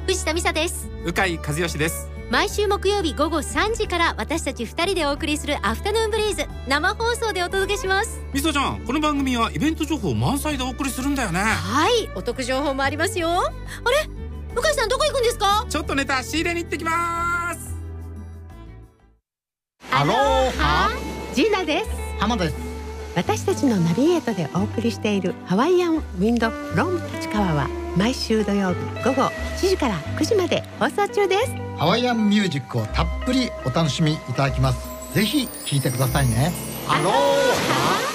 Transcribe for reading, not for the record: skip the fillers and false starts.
藤田美沙です。 鵜飼和義です。 毎週木曜日午後3時から私たち2人でお送りするアフタヌーンブリーズ、生放送でお届けします。 みさちゃん、この番組はイベント情報満載でお送りするんだよね。 はい、お得情報もありますよ。あれ、鵜飼さんどこ行くんですか？ ちょっとネタ仕入れに行ってきます。 アローハ、 ジーナです。 浜です。 私たちのナビゲートでお送りしているハワイアンウィンドフロム立川は毎週土曜日午後7時から9時まで放送中です。 ハワイアンミュージックをたっぷりお楽しみいただきます。ぜひ聴いてくださいね。アローハ。